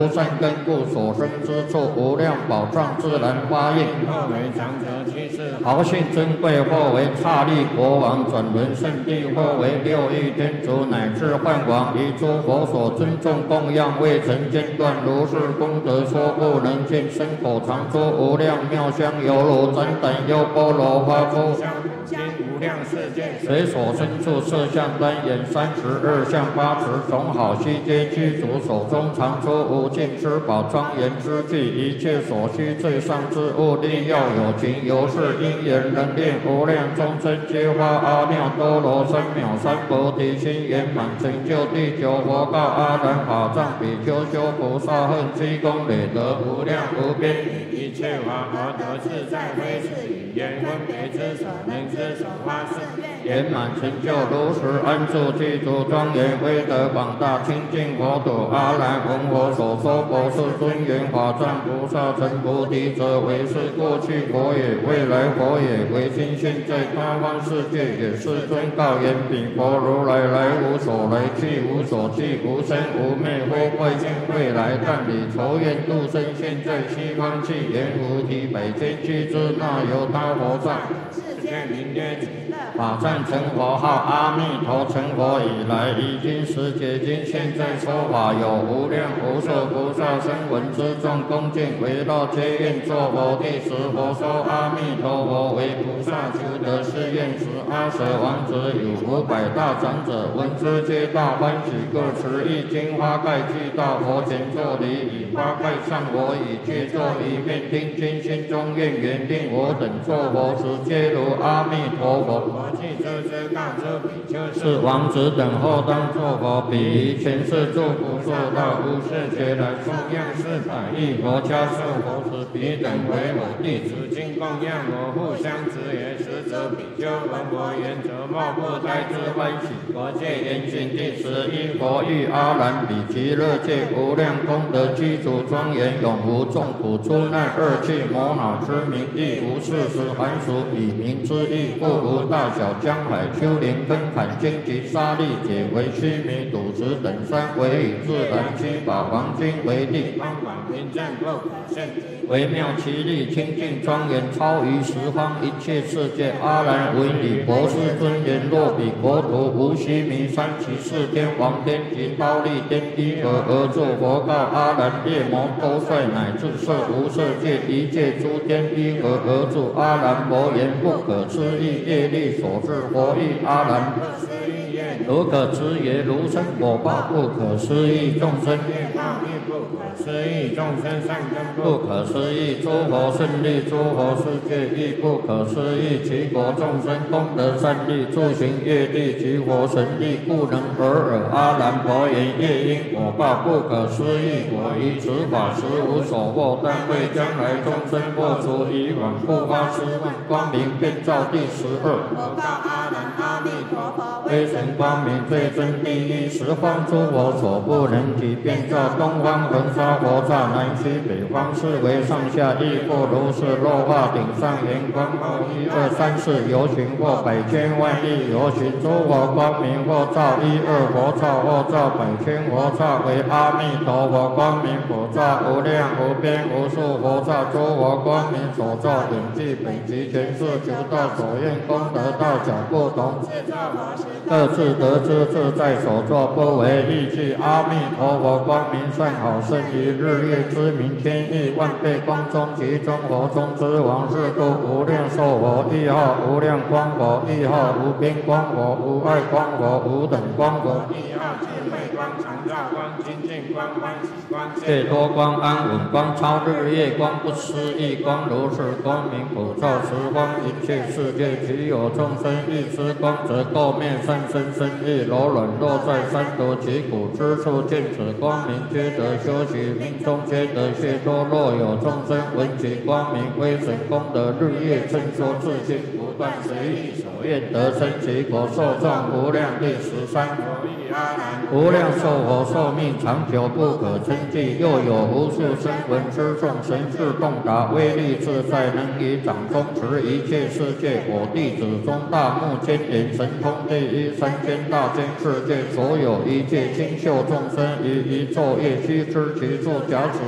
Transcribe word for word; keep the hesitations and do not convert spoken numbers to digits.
善根故，所生之处无量宝藏自然发现。 或为长者居士， 豪姓尊贵，或为刹利国王，转轮圣地，或为六欲天竺，乃至梵王，以诸佛所尊重供养，未曾间断。如是功德说不能尽，身口常说无量妙香，犹如展等优波罗花出。 今无量世界， 随所身处色相单眼，三十二相八十种好悉皆具足，手中常出无尽之宝，庄严之具，一切所需最上之物，力要有情，由是因缘能令无量众生皆发阿耨多罗三藐三菩提心，圆满成就地球佛告阿难法藏比丘修菩萨恨积功累德无量无边， 一切法而得自在非是语言分别之所能之所发是圆满成就如实安住具足庄严威德广大清净佛土。阿难闻我所说佛是尊严法藏菩萨成菩提者，为是过去佛也，未来佛也，为今现在他方世界也。世尊告言：彼佛如来来无所来，去无所去，无生无灭，或怪现未来，但以仇怨度生，现在西方去，言无体百千俱之那由他佛刹。 世界名曰极乐。 法藏成佛号阿弥陀，成佛以来，已经十解经，现在说法有无量无数菩萨声闻之众恭敬围绕，皆愿作佛。第十佛说阿弥陀佛为菩萨求得誓愿时，阿舍王子与五百大长者闻之，皆大欢喜，各持一金花盖具到佛前作礼，以花盖上我以皆作一遍，听经心中愿缘令我等作佛时，皆如阿弥陀佛。 我既知之告知比丘是王子等后当作佛，彼于前世诸不受到无世劫来供养四百亿佛家受佛时，彼等为我弟子， 今供养我互相执言，实则比丘闻我言则莫不呆之欢喜。 佛戒严谨第十一佛欲阿难比极乐界无量功德具足庄严，永无众苦出难恶趣魔恼之名，亦无事实寒暑以名之意，故无大小江海丘陵根坎荆棘沙砾解为须弥赌石等山，为以自然七宝黄金为地， 方广平正不可胜， 微妙其力清净庄严，超于十方一切世界。阿难闻彼博士尊言：若彼国土无须弥山，其四天王天及忉利天依何而住？佛告阿难：夜魔多帅乃至色无色界一切诸天依何而住？阿难佛言：不可思议业力所致。佛欲阿难：如可知也，如生果报不可思议，众生业报亦不可思议，众生善根不可思议，诸佛胜利，诸佛世界亦不可思议，其国众生功德善利，诸行业力及佛神力，故能尔尔。阿难佛言：业因果报不可思议，我于此法实无所获，但为将来众生破除以往不发失望，光明遍照第十二。 我告阿难：阿弥陀佛， 微尘光明最真第一，十方诸佛所不能及，遍照东方恒沙佛刹，南西北方四维上下，亦复如是。落化顶上圆光，或一二三四游行，或百千万亿游行，诸佛光明或照一二佛刹，或照百千佛刹，为阿弥陀佛光明佛刹，无量无边无数佛刹，诸佛光明所照顶具本集全是求道所愿功德大小不同，各自得知自在所作，不为异句。阿弥陀佛光明善好，胜于日月之明，千亿万倍光中，其中佛中之王，是故无量寿佛亦号无量光佛，亦号无边光佛，无碍光佛，无等光佛， 亦号智慧光、常照光、清净光、欢喜光、 解脱光、安稳光、超日月光、不思议光，如是光明普照十方一切世界。其有众生欲知光，则垢面善身身意柔软，落在三毒其苦之处，见此光明，皆得修习，命中皆得解脱。若有众生闻其光明威神功德，日夜称说自信不断随意所愿得生其果寿状无量第十三。 所以阿难， 无量寿佛寿命长久不可称计，又有无数声闻之众神智洞达，威力自在，能以掌中持一切世界。我弟子中大目犍连神通第一，三千大千世界所有一切清秀众生，于一昼夜须知其住假此